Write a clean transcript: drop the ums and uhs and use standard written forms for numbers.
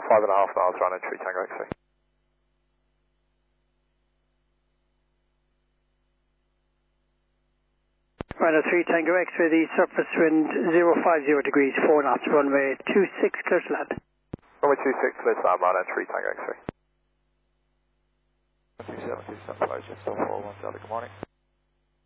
5.5 miles, running 3 Tango X-ray. Runway 3 Tango X-ray, the surface wind 050 degrees, 4 knots, runway 26, clear to land. Runway 26, clear to land, running 3 Tango X-ray. 27, 27, 4, 1, good morning.